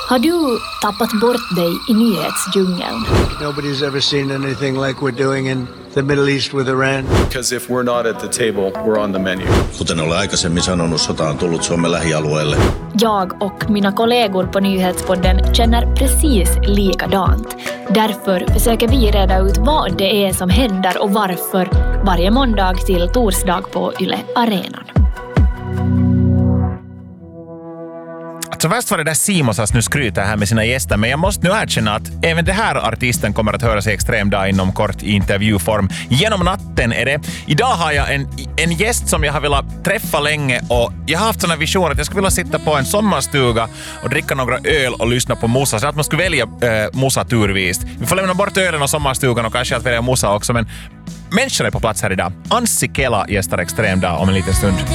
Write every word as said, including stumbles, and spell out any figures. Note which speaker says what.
Speaker 1: Har du tappat bort dig i nyhetsdjungeln?
Speaker 2: Nobody's ever seen anything like we're doing in the Middle East with Iran.
Speaker 3: Because if we're not at the table, we're on the menu.
Speaker 4: Kuten olen aikaisemmin sanonut, sota on tullut Suomen lähialueelle.
Speaker 1: Jag och mina kollegor på Nyhetspodden känner precis likadant. Därför försöker vi reda ut vad det är som händer och varför varje måndag till torsdag på Yle Arenan.
Speaker 5: Så värst var det där Simonsas nu skryter här med sina gäster, men jag måste nu erkänna att även det här artisten kommer att höras i Extrem dag inom kort i intervjuform. Genom natten är det. Idag har jag en, en gäst som jag har velat träffa länge och jag har haft såna visioner att jag skulle vilja sitta på en sommarstuga och dricka några öl och lyssna på Musa. Så att man skulle välja äh, Musa turvist. Vi får lämna bort ölen och sommarstugan och kanske att välja Musa också, men människan är på plats här idag. Anssi Kela gästar Extrem dag om en liten stund.